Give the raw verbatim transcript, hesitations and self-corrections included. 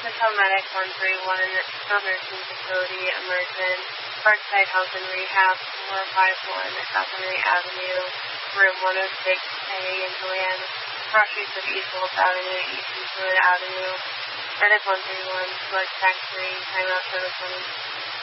Central Medic one three one, Skilled Nursing Facility, Emergent, Parkside Health and Rehab, four five one, South Henry Avenue, room one oh six A in Julian, cross-streets of East Wolf Avenue, East Euclid Avenue, Medic one three one, Select Tax three, timeout seven twenty.